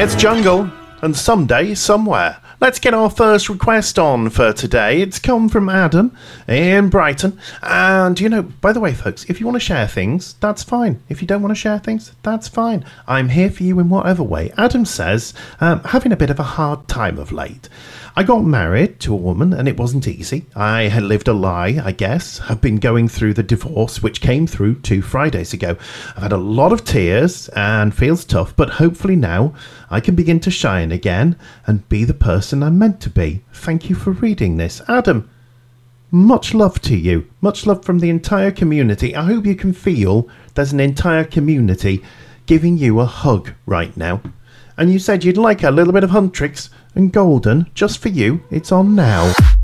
It's Jungle, and someday, somewhere. Let's get our first request on for today. It's come from Adam in Brighton. And, by the way, folks, if you want to share things, that's fine. If you don't want to share things, that's fine. I'm here for you in whatever way. Adam says, having a bit of a hard time of late. I got married to a woman and it wasn't easy. I had lived a lie, I guess. I've been going through the divorce, which came through 2 Fridays ago. I've had a lot of tears and feels tough, but hopefully now I can begin to shine again and be the person I'm meant to be. Thank you for reading this. Adam, much love to you. Much love from the entire community. I hope you can feel there's an entire community giving you a hug right now. And you said you'd like a little bit of Huntrix and Golden just for you. It's on now.